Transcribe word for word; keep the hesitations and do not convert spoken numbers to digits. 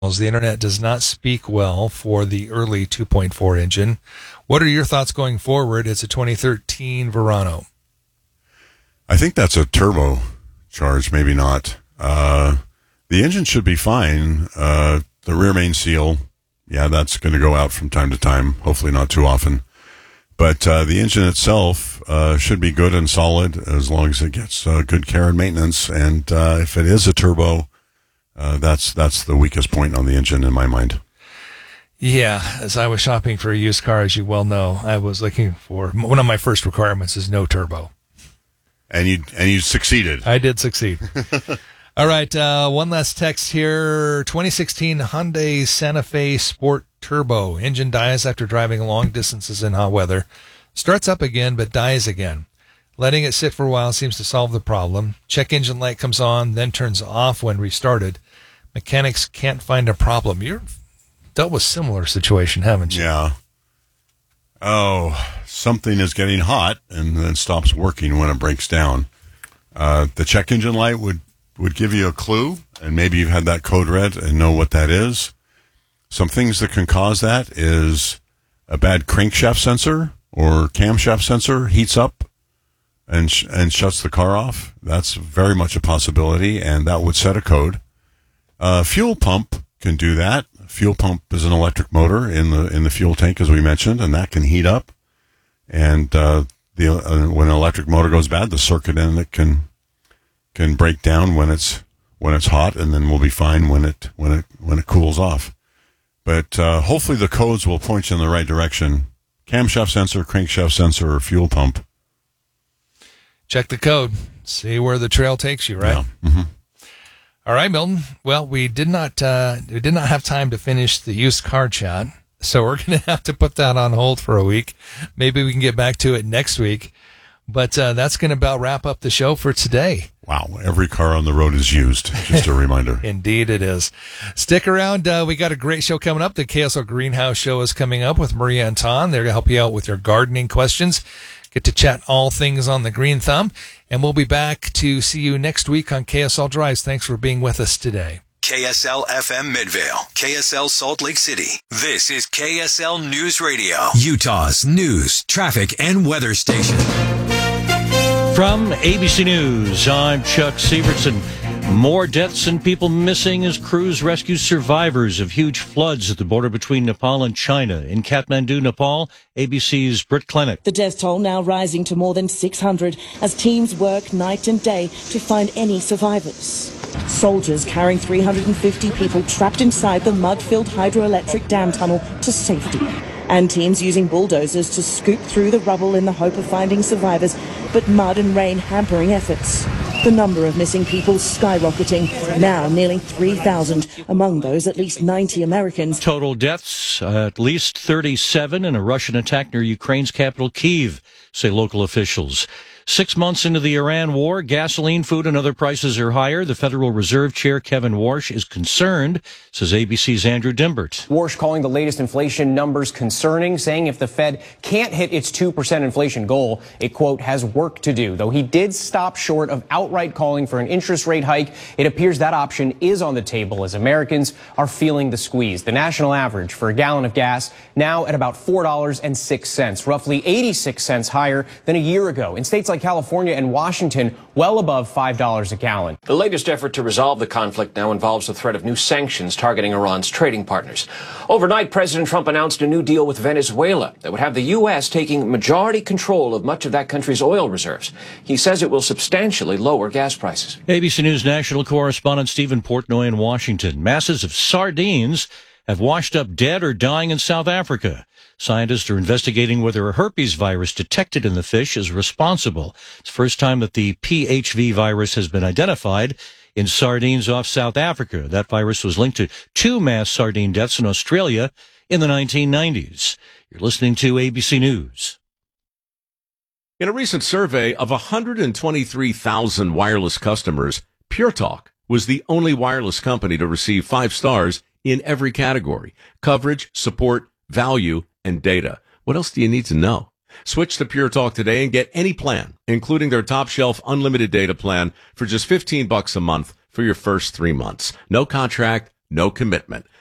The internet does not speak well for the early two point four engine. What are your thoughts going forward? It's a twenty thirteen Verano. I think that's a turbo charge, maybe not. Uh, the engine should be fine. Uh, the rear main seal, yeah, that's going to go out from time to time, hopefully not too often. But uh, the engine itself uh, should be good and solid as long as it gets uh, good care and maintenance. And uh, if it is a turbo, uh, that's that's the weakest point on the engine in my mind. Yeah, as I was shopping for a used car, as you well know, I was looking for, one of my first requirements is no turbo. And you and you succeeded. I did succeed. All right, uh, one last text here. twenty sixteen Hyundai Santa Fe Sport Turbo. Engine dies after driving long distances in hot weather. Starts up again, but dies again. Letting it sit for a while seems to solve the problem. Check engine light comes on, then turns off when restarted. Mechanics can't find a problem. You've dealt with similar situation, haven't you? Yeah. Oh, something is getting hot and then stops working when it breaks down. Uh, the check engine light would, would give you a clue, and maybe you've had that code read and know what that is. Some things that can cause that is a bad crankshaft sensor or camshaft sensor heats up and sh- and shuts the car off. That's very much a possibility, and that would set a code. Uh, fuel pump can do that. Fuel pump is an electric motor in the in the fuel tank, as we mentioned, and that can heat up. And uh, the uh, when an electric motor goes bad, the circuit in it can can break down when it's when it's hot, and then we'll be fine when it when it when it cools off. But uh, hopefully the codes will point you in the right direction. Camshaft sensor, crankshaft sensor, or fuel pump. Check the code. See where the trail takes you, right? Yeah. Mm-hmm. All right, Milton. Well, we did not uh, we did not have time to finish the used car chat, so we're going to have to put that on hold for a week. Maybe we can get back to it next week. But uh, that's going to about wrap up the show for today. Wow, every car on the road is used, just a reminder. Indeed it is. Stick around. Uh, we got a great show coming up. The K S L Greenhouse Show is coming up with Maria and Tom. They're going to help you out with your gardening questions. Get to chat all things on the Green Thumb. And we'll be back to see you next week on K S L Drives. Thanks for being with us today. K S L F M Midvale, K S L Salt Lake City. This is K S L News Radio, Utah's news, traffic, and weather station. From A B C News, I'm Chuck Severson. More deaths and people missing as crews rescue survivors of huge floods at the border between Nepal and China. In Kathmandu, Nepal, A B C's Britt Klenick. The death toll now rising to more than six hundred as teams work night and day to find any survivors. Soldiers carrying three hundred fifty people trapped inside the mud-filled hydroelectric dam tunnel to safety. And teams using bulldozers to scoop through the rubble in the hope of finding survivors, but mud and rain hampering efforts. The number of missing people skyrocketing, now nearly three thousand, among those at least ninety Americans. Total deaths, uh, at least thirty-seven in a Russian attack near Ukraine's capital, Kyiv, say local officials. Six months into the Iran war, gasoline, food, and other prices are higher. The Federal Reserve Chair, Kevin Warsh, is concerned, says A B C's Andrew Dimbert. Warsh calling the latest inflation numbers concerning, saying if the Fed can't hit its two percent inflation goal, it, quote, has work to do. Though he did stop short of outright calling for an interest rate hike, it appears that option is on the table as Americans are feeling the squeeze. The national average for a gallon of gas now at about four dollars and six cents, roughly eighty-six cents higher than a year ago. In states like California and Washington, well above five dollars a gallon. The latest effort to resolve the conflict now involves the threat of new sanctions targeting Iran's trading partners. Overnight, President Trump announced a new deal with Venezuela that would have the U S taking majority control of much of that country's oil reserves. He says it will substantially lower gas prices. A B C News national correspondent Stephen Portnoy in Washington. Masses of sardines have washed up dead or dying in South Africa. Scientists are investigating whether a herpes virus detected in the fish is responsible. It's the first time that the P H V virus has been identified in sardines off South Africa. That virus was linked to two mass sardine deaths in Australia in the nineteen nineties. You're listening to A B C News. In a recent survey of one hundred twenty-three thousand wireless customers, Pure Talk was the only wireless company to receive five stars in every category: coverage, support, value, and data. What else do you need to know? Switch to Pure Talk today and get any plan, including their top shelf unlimited data plan for just fifteen bucks a month for your first three months. No contract, no commitment.